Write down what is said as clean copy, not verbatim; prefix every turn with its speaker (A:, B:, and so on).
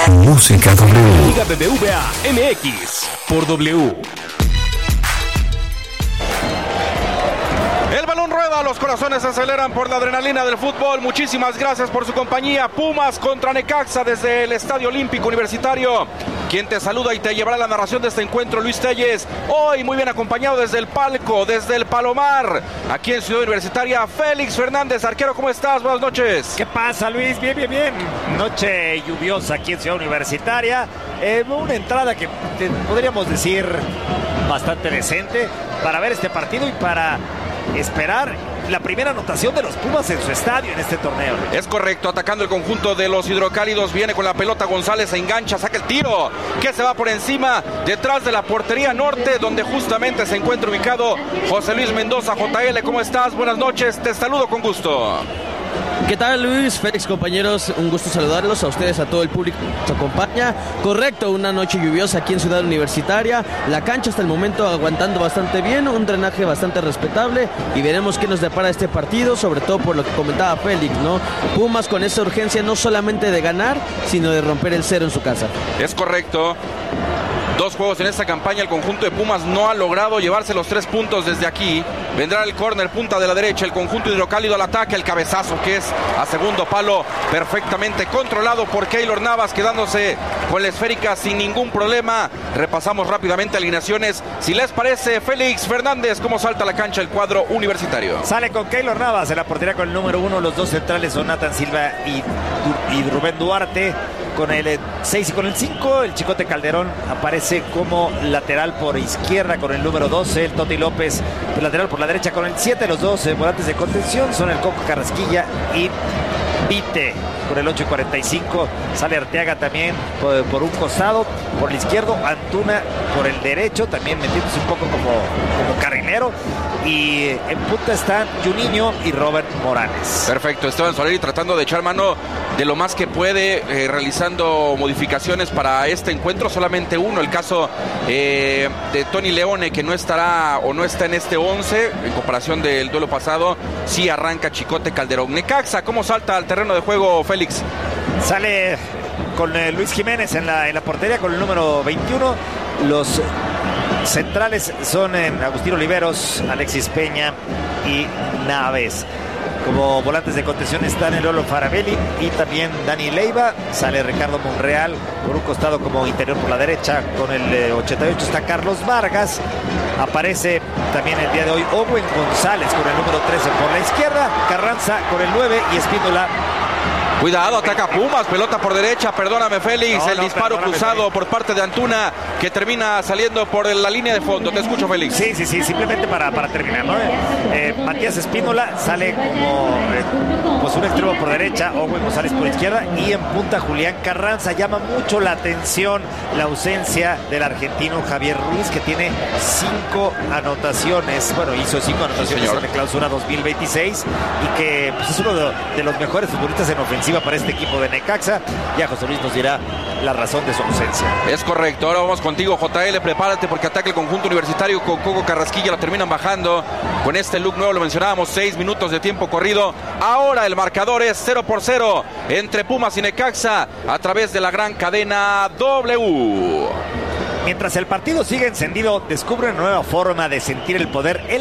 A: Música W.
B: Liga BBVA MX por W.
C: El balón rueda, los corazones se aceleran por la adrenalina del fútbol. Muchísimas gracias por su compañía. Pumas contra Necaxa desde el Estadio Olímpico Universitario. Quien te saluda y te llevará la narración de este encuentro, Luis Telles. Hoy muy bien acompañado desde el palco, desde el Palomar, aquí en Ciudad Universitaria, Félix Fernández. Arquero, ¿cómo estás? Buenas noches.
D: ¿Qué pasa, Luis? Bien. Noche lluviosa aquí en Ciudad Universitaria. Una entrada que podríamos decir bastante decente para ver este partido y para esperar la primera anotación de los Pumas en su estadio en este torneo.
C: Es correcto, atacando el conjunto de los hidrocálidos, viene con la pelota González, se engancha, saca el tiro, que se va por encima, detrás de la portería norte, donde justamente se encuentra ubicado José Luis Mendoza. JL, ¿cómo estás? Buenas noches, te saludo con gusto.
E: ¿Qué tal, Luis? Félix, compañeros, un gusto saludarlos a ustedes, a todo el público que nos acompaña. Correcto, una noche lluviosa aquí en Ciudad Universitaria. La cancha hasta el momento aguantando bastante bien, un drenaje bastante respetable y veremos qué nos depara este partido, sobre todo por lo que comentaba Félix, ¿no? Pumas con esa urgencia no solamente de ganar, sino de romper el cero en su casa.
C: Es correcto. 2 juegos en esta campaña, el conjunto de Pumas no ha logrado llevarse los 3 puntos desde aquí. Vendrá el córner, punta de la derecha, el conjunto hidrocálido al ataque, el cabezazo que es a segundo palo, perfectamente controlado por Keylor Navas, quedándose con la esférica sin ningún problema. Repasamos rápidamente alineaciones. Si les parece, Félix Fernández, ¿cómo salta a la cancha el cuadro universitario?
D: Sale con Keylor Navas en la portería con el número 1. Los dos centrales son Nathan Silva y Rubén Duarte. Con el 6 y con el 5, el Chicote Calderón aparece como lateral por izquierda con el número 12, el Toti López lateral por la derecha con el 7. Los dos volantes de contención son el Coco Carrasquilla y Vite con el 8 y 45. Sale Arteaga también por un costado, por el izquierdo, Antuna por el derecho, también metiéndose un poco como carrilero. Y en punta están Juninho y Robert Morales.
C: Perfecto, Esteban Soleri tratando de echar mano de lo más que puede, realizando modificaciones para este encuentro. Solamente uno, el caso de Tony Leone, que no estará o no está en este 11 en comparación del duelo pasado. Sí arranca Chicote Calderón. Necaxa, ¿cómo salta al terreno de juego, Félix?
D: Sale con Luis Jiménez en la portería con el número 21. Los centrales son Agustín Oliveros, Alexis Peña y Naves. Como volantes de contención están el Lolo Farabelli y también Dani Leiva. Sale Ricardo Monreal por un costado como interior por la derecha. Con el 88 está Carlos Vargas. Aparece también el día de hoy Owen González con el número 13 por la izquierda. Carranza con el 9 y Espíndola.
C: Cuidado, ataca Pumas, pelota por derecha, perdóname Félix, el disparo cruzado por parte de Antuna que termina saliendo por la línea de fondo. Te escucho, Félix.
D: Sí, simplemente para terminar, ¿no? Matías Espíndola sale como pues un extremo por derecha, Owen González por izquierda y en punta Julián Carranza. Llama mucho la atención la ausencia del argentino Javier Ruiz, que tiene 5 anotaciones, bueno, hizo 5 anotaciones en la clausura 2026 y que pues, es uno de los mejores futbolistas en ofensiva para este equipo de Necaxa. Ya José Luis nos dirá la razón de su ausencia.
C: Es correcto, ahora vamos contigo, JL, prepárate porque ataca el conjunto universitario con Coco Carrasquilla, lo terminan bajando con este look nuevo, lo mencionábamos, 6 minutos de tiempo corrido. Ahora el marcador es 0-0 entre Pumas y Necaxa a través de la gran cadena W.
D: Mientras el partido sigue encendido, descubre una nueva forma de sentir el poder.